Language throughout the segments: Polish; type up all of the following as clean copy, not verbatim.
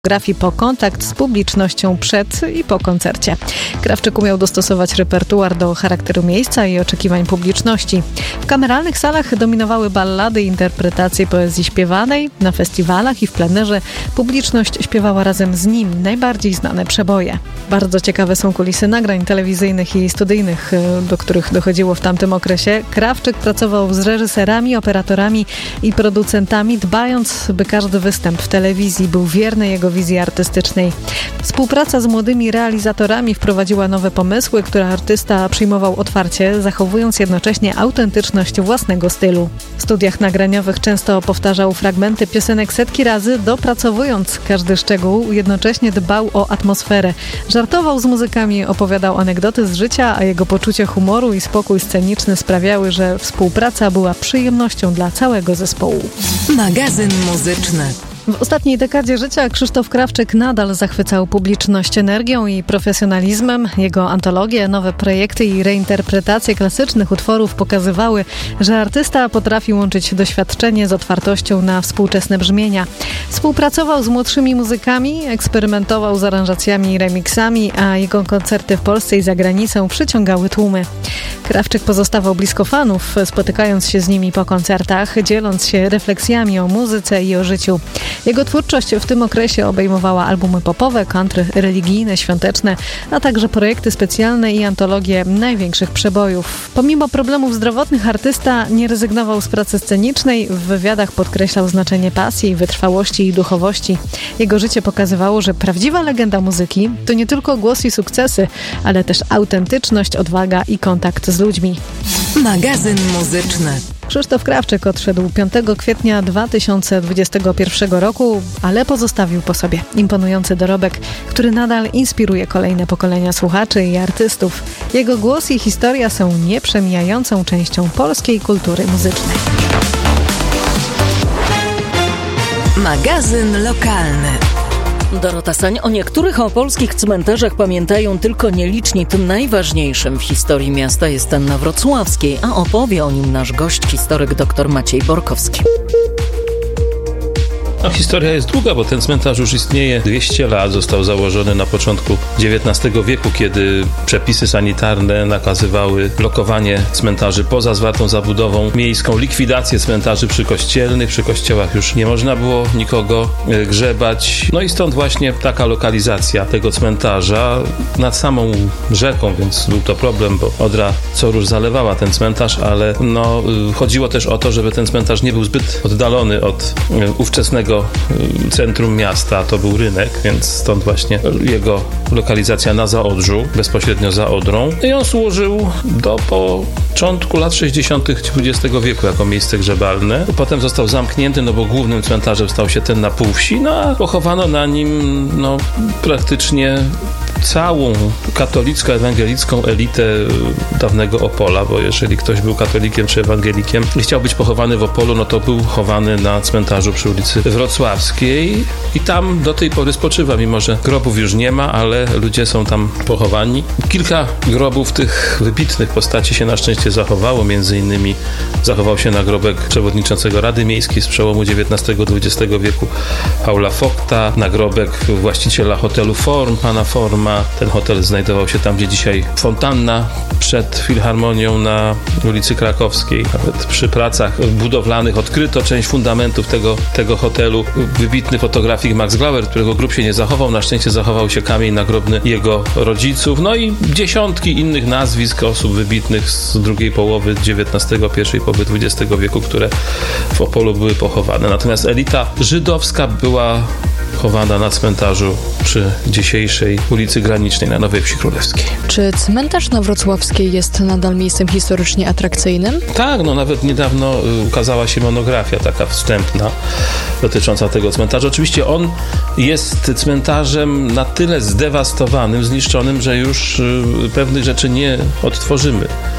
Fotografii po kontakt z publicznością przed i po koncercie. Krawczyk umiał dostosować repertuar do charakteru miejsca i oczekiwań publiczności. W kameralnych salach dominowały ballady i interpretacje poezji śpiewanej. Na festiwalach i w plenerze publiczność śpiewała razem z nim najbardziej znane przeboje. Bardzo ciekawe są kulisy nagrań telewizyjnych i studyjnych, do których dochodziło w tamtym okresie. Krawczyk pracował z reżyserami, operatorami i producentami, dbając, by każdy występ w telewizji był wierny jego wizji artystycznej. Współpraca z młodymi realizatorami wprowadziła nowe pomysły, które artysta przyjmował otwarcie, zachowując jednocześnie autentyczność własnego stylu. W studiach nagraniowych często powtarzał fragmenty piosenek setki razy, dopracowując każdy szczegół, jednocześnie dbał o atmosferę. Żartował z muzykami, opowiadał anegdoty z życia, a jego poczucie humoru i spokój sceniczny sprawiały, że współpraca była przyjemnością dla całego zespołu. Magazyn muzyczny. W ostatniej dekadzie życia Krzysztof Krawczyk nadal zachwycał publiczność energią i profesjonalizmem. Jego antologie, nowe projekty i reinterpretacje klasycznych utworów pokazywały, że artysta potrafi łączyć doświadczenie z otwartością na współczesne brzmienia. Współpracował z młodszymi muzykami, eksperymentował z aranżacjami i remixami, a jego koncerty w Polsce i za granicą przyciągały tłumy. Krawczyk pozostawał blisko fanów, spotykając się z nimi po koncertach, dzieląc się refleksjami o muzyce i o życiu. Jego twórczość w tym okresie obejmowała albumy popowe, country, religijne, świąteczne, a także projekty specjalne i antologie największych przebojów. Pomimo problemów zdrowotnych artysta nie rezygnował z pracy scenicznej, w wywiadach podkreślał znaczenie pasji, wytrwałości i duchowości. Jego życie pokazywało, że prawdziwa legenda muzyki to nie tylko głos i sukcesy, ale też autentyczność, odwaga i kontakt z ludźmi. Magazyn muzyczny. Krzysztof Krawczyk odszedł 5 kwietnia 2021 roku, ale pozostawił po sobie imponujący dorobek, który nadal inspiruje kolejne pokolenia słuchaczy i artystów. Jego głos i historia są nieprzemijającą częścią polskiej kultury muzycznej. Magazyn lokalny. Dorota Sań. O niektórych opolskich cmentarzach pamiętają tylko nieliczni. Tym najważniejszym w historii miasta jest ten na Wrocławskiej, a opowie o nim nasz gość, historyk dr Maciej Borkowski. No, historia jest długa, bo ten cmentarz już istnieje 200 lat. Został założony na początku XIX wieku, kiedy przepisy sanitarne nakazywały blokowanie cmentarzy poza zwartą zabudową miejską, likwidację cmentarzy przykościelnych. Przy kościołach już nie można było nikogo grzebać. No i stąd właśnie taka lokalizacja tego cmentarza nad samą rzeką, więc był to problem, bo Odra co rusz zalewała ten cmentarz, ale chodziło też o to, żeby ten cmentarz nie był zbyt oddalony od ówczesnego centrum miasta, to był rynek, więc stąd właśnie jego lokalizacja na Zaodrzu, bezpośrednio za Odrą. I on służył do początku lat 60. XX wieku jako miejsce grzebalne. Potem został zamknięty, bo głównym cmentarzem stał się ten na Półwsi, a pochowano na nim praktycznie całą katolicko-ewangelicką elitę dawnego Opola, bo jeżeli ktoś był katolikiem czy ewangelikiem i chciał być pochowany w Opolu, to był chowany na cmentarzu przy ulicy Wrocławskiej i tam do tej pory spoczywa, mimo że grobów już nie ma, ale ludzie są tam pochowani. Kilka grobów tych wybitnych postaci się na szczęście zachowało, między innymi zachował się nagrobek przewodniczącego Rady Miejskiej z przełomu XIX-XX wieku Paula Fokta, nagrobek właściciela hotelu Form, pana Forma. Ten hotel znajdował się tam, gdzie dzisiaj fontanna przed Filharmonią na ulicy Krakowskiej. Nawet przy pracach budowlanych odkryto część fundamentów tego hotelu. Wybitny fotografik Max Glauer, którego grób się nie zachował, na szczęście zachował się kamień nagrobny jego rodziców. No i dziesiątki innych nazwisk osób wybitnych z drugiej połowy XIX, pierwszej połowy XX wieku, które w Opolu były pochowane. Natomiast elita żydowska była chowana na cmentarzu przy dzisiejszej ulicy Granicznej na Nowej Wsi Królewskiej. Czy cmentarz na Wrocławskiej jest nadal miejscem historycznie atrakcyjnym? Tak, nawet niedawno ukazała się monografia taka wstępna dotycząca tego cmentarza. Oczywiście on jest cmentarzem na tyle zdewastowanym, zniszczonym, że już pewnych rzeczy nie odtworzymy.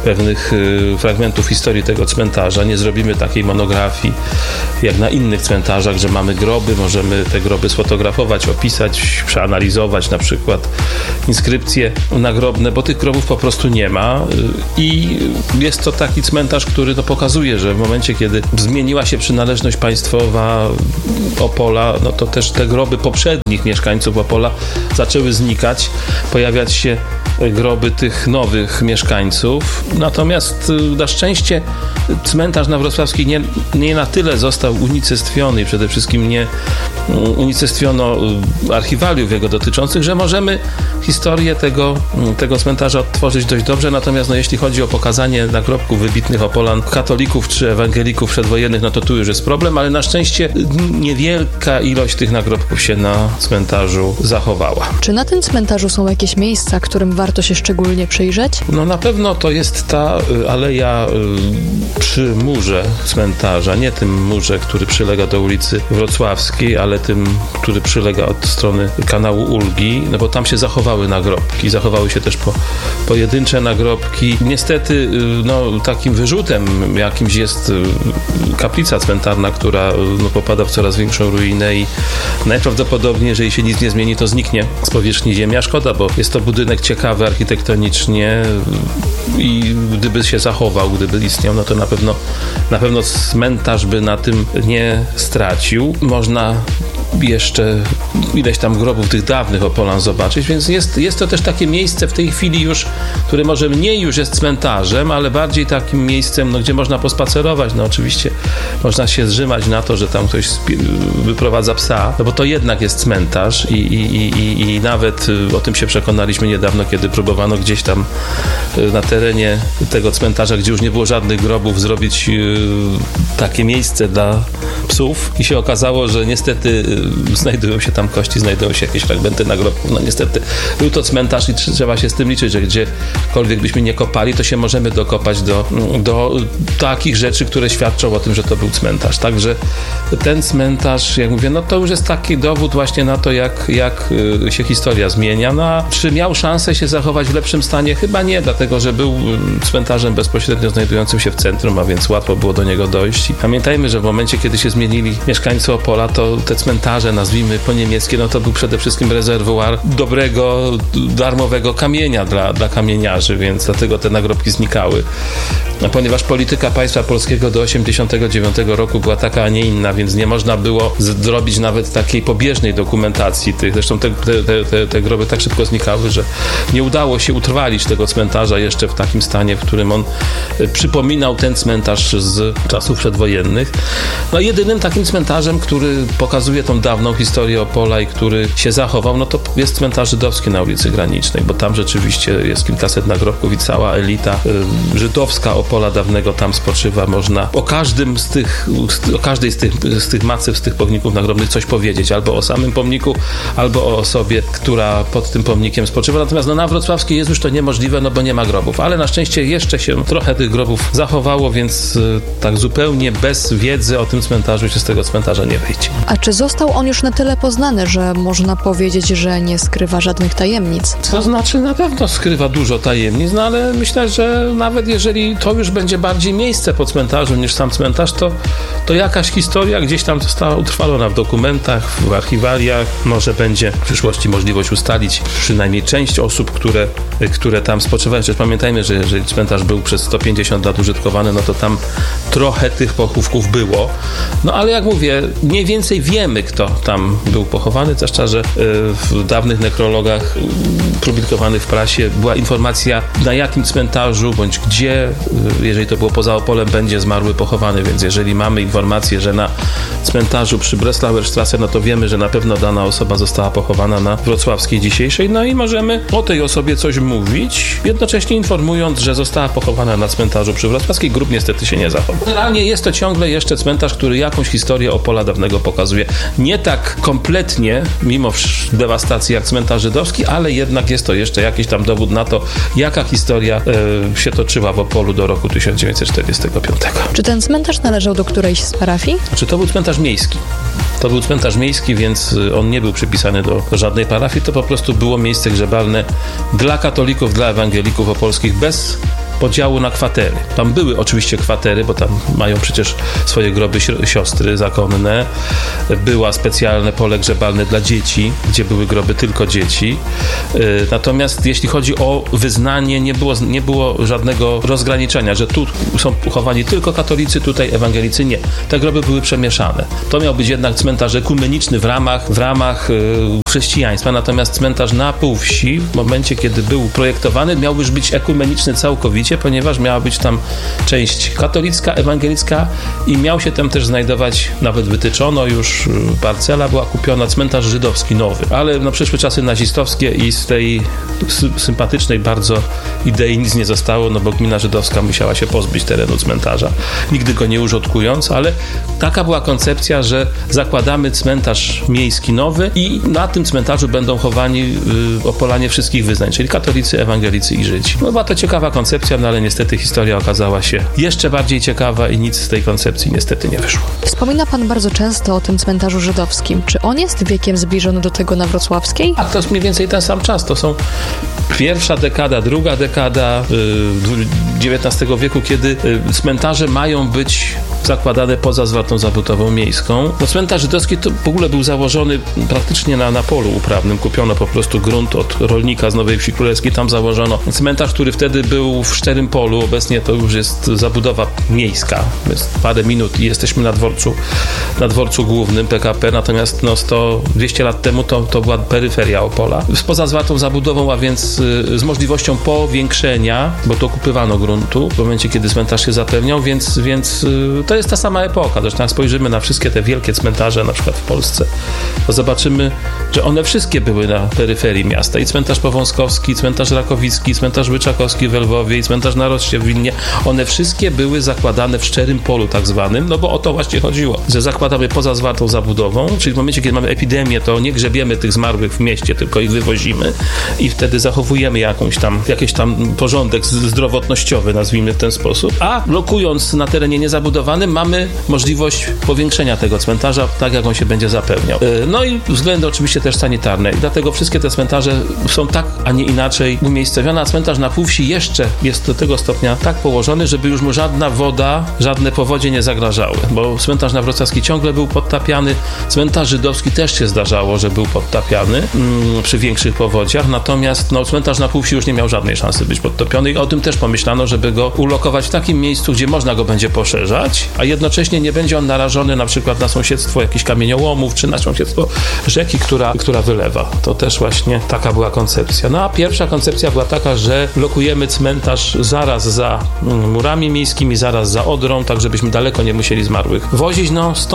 pewnych fragmentów historii tego cmentarza. Nie zrobimy takiej monografii jak na innych cmentarzach, że mamy groby, możemy te groby sfotografować, opisać, przeanalizować na przykład inskrypcje nagrobne, bo tych grobów po prostu nie ma i jest to taki cmentarz, który pokazuje, że w momencie, kiedy zmieniła się przynależność państwowa Opola, no to też te groby poprzednich mieszkańców Opola zaczęły znikać, pojawiać się groby tych nowych mieszkańców. Natomiast na szczęście cmentarz na Wrocławskiej nie na tyle został unicestwiony i przede wszystkim nie unicestwiono archiwaliów jego dotyczących, że możemy historię tego cmentarza odtworzyć dość dobrze. Natomiast jeśli chodzi o pokazanie nagrobków wybitnych Opolan, katolików czy ewangelików przedwojennych, no to tu już jest problem, ale na szczęście niewielka ilość tych nagrobków się na cmentarzu zachowała. Czy na tym cmentarzu są jakieś miejsca, którym warto się szczególnie przyjrzeć? No na pewno to jest ta aleja przy murze cmentarza, nie tym murze, który przylega do ulicy Wrocławskiej, ale tym, który przylega od strony kanału Ulgi, no bo tam się zachowały nagrobki, zachowały się też pojedyncze nagrobki. Niestety takim wyrzutem jakimś jest kaplica cmentarna, która popada w coraz większą ruinę i najprawdopodobniej, jeżeli się nic nie zmieni, to zniknie z powierzchni ziemi. A szkoda, bo jest to budynek ciekawy architektonicznie i gdyby się zachował, gdyby istniał, no to na pewno cmentarz by na tym nie stracił. Można jeszcze ileś tam grobów tych dawnych Opolan zobaczyć, więc jest to też takie miejsce w tej chwili już, które może mniej już jest cmentarzem, ale bardziej takim miejscem, gdzie można pospacerować. No oczywiście można się zrzymać na to, że tam ktoś wyprowadza psa, no bo to jednak jest cmentarz i nawet o tym się przekonaliśmy niedawno, kiedy próbowano gdzieś tam na terenie tego cmentarza, gdzie już nie było żadnych grobów, zrobić takie miejsce dla psów i się okazało, że niestety znajdują się tam kości, znajdują się jakieś fragmenty nagrobków. No niestety był to cmentarz i trzeba się z tym liczyć, że gdziekolwiek byśmy nie kopali, to się możemy dokopać do takich rzeczy, które świadczą o tym, że to był cmentarz. Także ten cmentarz, jak mówię, no to już jest taki dowód właśnie na to, jak się historia zmienia. No a czy miał szansę się zachować w lepszym stanie? Chyba nie, dlatego że był cmentarzem bezpośrednio znajdującym się w centrum, a więc łatwo było do niego dojść. I pamiętajmy, że w momencie, kiedy się zmienili mieszkańcy Opola, to te cmentarze, nazwijmy po niemieckie, no to był przede wszystkim rezerwuar dobrego, darmowego kamienia dla kamieniarzy, więc dlatego te nagrobki znikały. No, ponieważ polityka państwa polskiego do 1989 roku była taka, a nie inna, więc nie można było zrobić nawet takiej pobieżnej dokumentacji tych. Zresztą te groby tak szybko znikały, że nie udało się utrwalić tego cmentarza jeszcze w takim stanie, w którym on przypominał ten cmentarz z czasów przedwojennych. No jedynym takim cmentarzem, który pokazuje tą dawną historię Opola i który się zachował, no to jest cmentarz żydowski na ulicy Granicznej, bo tam rzeczywiście jest kilkaset nagrobków i cała elita żydowska Opola dawnego tam spoczywa. Można o każdej z tych macyw, z tych pomników nagrobnych coś powiedzieć, albo o samym pomniku, albo o osobie, która pod tym pomnikiem spoczywa. Natomiast na Wrocławskiej jest już to niemożliwe, bo nie ma grobów, ale na szczęście jeszcze się trochę tych grobów zachowało, więc tak zupełnie bez wiedzy o tym cmentarzu się z tego cmentarza nie wyjdzie. A czy został on już na tyle poznany, że można powiedzieć, że nie skrywa żadnych tajemnic? To znaczy na pewno skrywa dużo tajemnic, no ale myślę, że nawet jeżeli to już będzie bardziej miejsce po cmentarzu niż sam cmentarz, to jakaś historia gdzieś tam została utrwalona w dokumentach, w archiwaliach. Może będzie w przyszłości możliwość ustalić przynajmniej część osób, które tam spoczywają. Przecież pamiętajmy, że jeżeli cmentarz był przez 150 lat użytkowany, no to tam trochę tych pochówków było. No ale jak mówię, mniej więcej wiemy, kto tam był pochowany, zwłaszcza, że w dawnych nekrologach publikowanych w prasie była informacja, na jakim cmentarzu bądź gdzie, jeżeli to było poza Opolem, będzie zmarły pochowany, więc jeżeli mamy informację, że na cmentarzu przy Breslauer Straße, no to wiemy, że na pewno dana osoba została pochowana na Wrocławskiej dzisiejszej, no i możemy o tej osobie coś mówić, jednocześnie informując, że została pochowana na cmentarzu przy Wrocławskiej. Grób niestety się nie zachował. Generalnie jest to ciągle jeszcze cmentarz, który jakąś historię Opola dawnego pokazuje. Nie tak kompletnie, mimo dewastacji jak cmentarz żydowski, ale jednak jest to jeszcze jakiś tam dowód na to, jaka historia się toczyła w Opolu do roku 1945. Czy ten cmentarz należał do którejś z parafii? Znaczy, to był cmentarz miejski. To był cmentarz miejski, więc on nie był przypisany do żadnej parafii. To po prostu było miejsce grzebalne dla katolików, dla ewangelików opolskich bez podziału na kwatery. Tam były oczywiście kwatery, bo tam mają przecież swoje groby siostry zakonne. Była specjalne pole grzebalne dla dzieci, gdzie były groby tylko dzieci. Natomiast jeśli chodzi o wyznanie, nie było żadnego rozgraniczenia, że tu są pochowani tylko katolicy, tutaj ewangelicy. Nie. Te groby były przemieszane. To miał być jednak cmentarz ekumeniczny w ramach chrześcijaństwa, natomiast cmentarz na półwsi, w momencie, kiedy był projektowany, miał już być ekumeniczny całkowicie, ponieważ miała być tam część katolicka, ewangelicka i miał się tam też znajdować, nawet wytyczono już, parcela była kupiona, cmentarz żydowski nowy. Ale przyszły czasy nazistowskie i z tej sympatycznej bardzo idei nic nie zostało, bo gmina żydowska musiała się pozbyć terenu cmentarza, nigdy go nie użytkując, ale taka była koncepcja, że zakładamy cmentarz miejski nowy i na tym cmentarzu będą chowani Opolanie wszystkich wyznań, czyli katolicy, ewangelicy i Żydzi. Była to ciekawa koncepcja, ale niestety historia okazała się jeszcze bardziej ciekawa i nic z tej koncepcji niestety nie wyszło. Wspomina pan bardzo często o tym cmentarzu żydowskim. Czy on jest wiekiem zbliżony do tego na Wrocławskiej? A to jest mniej więcej ten sam czas. To są pierwsza dekada, druga dekada XIX wieku, kiedy cmentarze mają być zakładane poza zwrotą zabudową miejską. Cmentarz żydowski to w ogóle był założony praktycznie na polu uprawnym. Kupiono po prostu grunt od rolnika z Nowej Wsi Królewskiej, tam założono cmentarz, który wtedy był w Szczerym Polu. Obecnie to już jest zabudowa miejska. Jest parę minut i jesteśmy na dworcu głównym PKP, natomiast 200 lat temu to była peryferia Opola. Poza zwartą zabudową, a więc z możliwością powiększenia, bo to kupywano gruntu w momencie, kiedy cmentarz się zapewniał, więc to jest ta sama epoka. Zresztą jak spojrzymy na wszystkie te wielkie cmentarze, na przykład w Polsce, to zobaczymy, że one wszystkie były na peryferii miasta. I cmentarz Powązkowski, cmentarz Rakowicki, cmentarz Łyczakowski w Lwowie i cmentarz na Rossie w Wilnie. One wszystkie były zakładane w Szczerym Polu tak zwanym, bo o to właśnie chodziło, że zakładamy poza zwartą zabudową, czyli w momencie, kiedy mamy epidemię, to nie grzebiemy tych zmarłych w mieście, tylko ich wywozimy i wtedy zachowujemy jakiś tam porządek zdrowotnościowy, nazwijmy w ten sposób, a lokując na terenie niezabudowanym mamy możliwość powiększenia tego cmentarza, tak jak on się będzie zapewniał. No i względy oczywiście też sanitarne i dlatego wszystkie te cmentarze są tak, a nie inaczej umiejscowione, a cmentarz na półwsi jeszcze jest do tego stopnia tak położony, żeby już mu żadna woda, żadne powodzie nie zagrażały, bo cmentarz na Wrocławskiej ciągle był podtapiany, cmentarz żydowski też się zdarzało, że był podtapiany przy większych powodziach, natomiast cmentarz na półwsi już nie miał żadnej szansy być podtopiony i o tym też pomyślano, żeby go ulokować w takim miejscu, gdzie można go będzie poszerzać, a jednocześnie nie będzie on narażony na przykład na sąsiedztwo jakichś kamieniołomów, czy na sąsiedztwo rzeki, która wylewa. To też właśnie taka była koncepcja. A pierwsza koncepcja była taka, że lokujemy cmentarz zaraz za murami miejskimi, zaraz za Odrą, tak żebyśmy daleko nie musieli zmarłych wozić,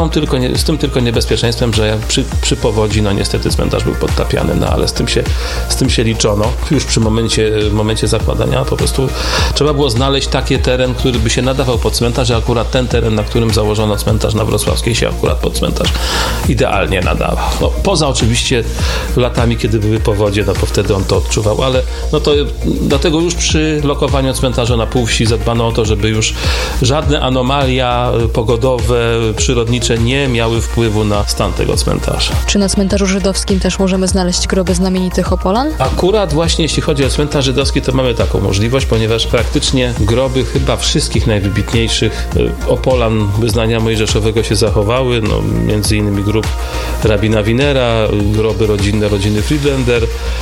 z tym tylko niebezpieczeństwem, że przy powodzi, niestety cmentarz był podtapiany, ale z tym się liczono. Już przy momencie zakładania po prostu trzeba było znaleźć taki teren, który by się nadawał pod cmentarz, a akurat ten teren, na którym założono cmentarz na Wrocławskiej, się akurat pod cmentarz idealnie nadawał. Poza oczywiście latami, kiedy były powodzie, bo wtedy on to odczuwał, ale to dlatego już przy lokowaniu cmentarza na półwsi zadbano o to, żeby już żadne anomalia pogodowe, przyrodnicze nie miały wpływu na stan tego cmentarza. Czy na cmentarzu żydowskim też możemy znaleźć groby znamienitych Opolan? Akurat właśnie jeśli chodzi o cmentarz żydowski, to mamy taką możliwość, ponieważ praktycznie groby chyba wszystkich najwybitniejszych Opolan wyznania mojżeszowego się zachowały, między innymi grób rabina Winera, groby rodziny Friedlander,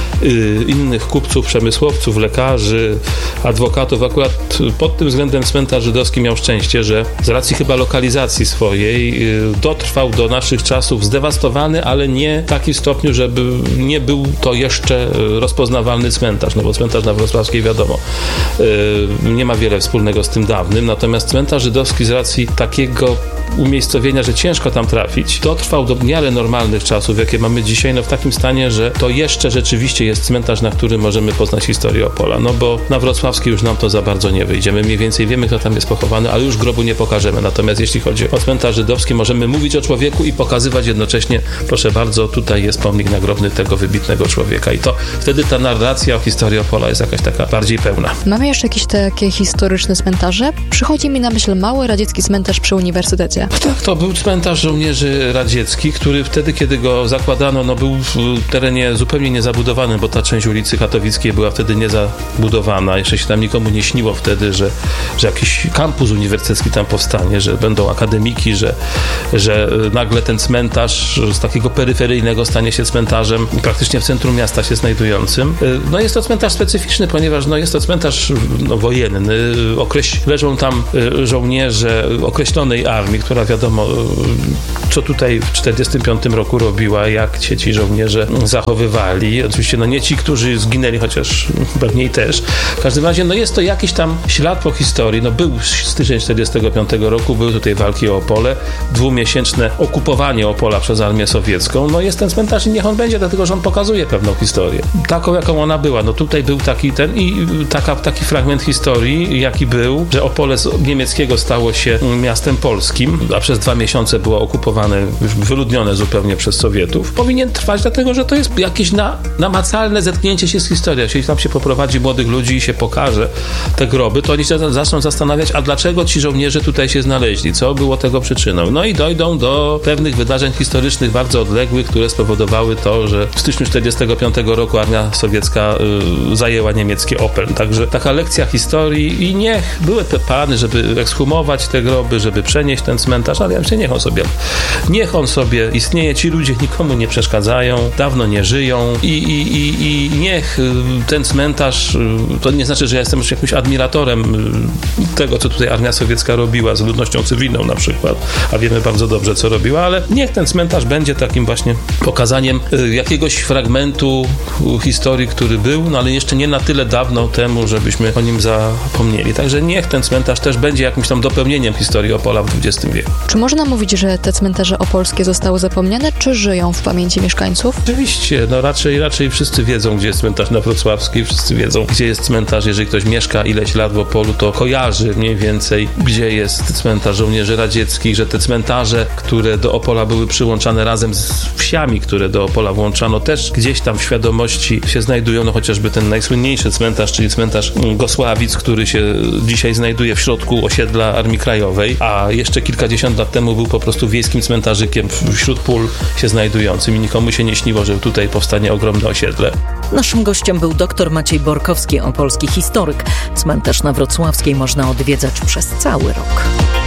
innych kupców, przemysłowców, lekarzy, adwokatów. Akurat pod tym względem cmentarz żydowski miał szczęście, że z racji chyba lokalizacji swojej dotrwał do naszych czasów zdewastowany, ale nie w takim stopniu, żeby nie był to jeszcze rozpoznawalny cmentarz, bo cmentarz na Wrocławskiej wiadomo nie ma wiele wspólnego z tym dawnym, natomiast cmentarz żydowski z racji takiego umiejscowienia, że ciężko tam trafić, dotrwał do w miarę normalnych czasów, jakie mamy dzisiaj, w takim stanie, że to jeszcze rzeczywiście jest cmentarz, na którym możemy poznać historię Opola, bo na Wrocławskiej już nam to za bardzo nie wyjdziemy. Mniej więcej wiemy, kto tam jest pochowany, ale już grobu nie pokażemy. Natomiast jeśli chodzi o cmentarz żydowski, możemy mówić o człowieku i pokazywać jednocześnie, proszę bardzo, tutaj jest pomnik nagrobny tego wybitnego człowieka. I to wtedy ta narracja o historii Opola jest jakaś taka bardziej pełna. Mamy jeszcze jakieś takie historyczne cmentarze? Przychodzi mi na myśl mały radziecki cmentarz przy uniwersytecie. Tak, to był cmentarz żołnierzy radzieckich, który wtedy, kiedy go zakładano, był w terenie zupełnie niezabudowanym, bo ta część ulicy Katowickiej była wtedy niezabudowana. Jeszcze się tam nikomu nie śniło wtedy, że jakiś kampus uniwersytecki tam powstanie, że będą akademiki, że nagle ten cmentarz z takiego peryferyjnego stanie się cmentarzem praktycznie w centrum miasta się znajdującym. No jest to cmentarz specyficzny, ponieważ jest to cmentarz wojenny. Leżą tam żołnierze określonej armii, która wiadomo, co tutaj w 1945 roku robiła, jak się ci żołnierze zachowywali. Oczywiście nie ci, którzy zginęli, chociaż pewnie i też. W każdym razie jest to jakiś tam ślad po historii. Był styczeń 1945 roku, były tutaj walki o Opole, 2-miesięczne okupowanie Opola przez armię sowiecką. Jest ten cmentarz i niech on będzie, dlatego że on pokazuje pewną historię. Taką, jaką ona była. Tutaj był taki fragment historii, jaki był, że Opole z niemieckiego stało się miastem polskim, a przez 2 miesiące było okupowane, już wyludnione zupełnie przez Sowietów. Powinien trwać, dlatego że to jest jakieś namacalne zetknięcie się z historią. Jeśli tam się poprowadzi młodych ludzi i się pokaże te groby, to oni się zaczną zastanawiać, a dlaczego ci żołnierze tutaj się znaleźli, co było tego przyczyną. I dojdą do pewnych wydarzeń historycznych bardzo odległych, które spowodowały to, że w styczniu 1945 roku armia sowiecka zajęła niemieckie Opel. Także taka lekcja historii i niech były te plany, żeby ekshumować te groby, żeby przenieść ten cmentarz, ale ja myślę, niech on sobie istnieje, ci ludzie nikomu nie przeszkadzają, dawno nie żyją i niech ten cmentarz, to nie znaczy, że ja jestem już jakimś admiratorem tego, co tutaj armia sowiecka robiła z ludnością cywilną na przykład, a wiemy bardzo dobrze, co robiła, ale niech ten cmentarz będzie takim właśnie pokazaniem jakiegoś fragmentu historii, który był, ale jeszcze nie na tyle dawno temu, żebyśmy o nim zapomnieli. Także niech ten cmentarz też będzie jakimś tam dopełnieniem historii Opola w XX wieku. Czy można mówić, że te cmentarze opolskie zostały zapomniane, czy żyją w pamięci mieszkańców? Oczywiście, raczej wszyscy wiedzą, gdzie jest cmentarz na Wrocławskiej, wszyscy wiedzą, gdzie jest cmentarz. Jeżeli ktoś mieszka ileś lat w Opolu, to kojarzy mniej więcej, gdzie jest cmentarz żołnierzy radzieckich, że te cmentarze, które do Opola były przyłączane razem z wsiami, które do Opola włączano, też gdzieś tam w świadomości się znajdują, chociażby ten najsłynniejszy cmentarz, czyli cmentarz Gosławic, który się dzisiaj znajduje w środku osiedla Armii Krajowej, a jeszcze kilkadziesiąt lat temu był po prostu wiejskim cmentarzykiem wśród pól się znajdującym i nikomu się nie śniło, że tutaj powstanie ogromne osiedle. Naszym gościem był dr Maciej Borkowski, opolski historyk. Cmentarz na Wrocławskiej można odwiedzać przez cały rok.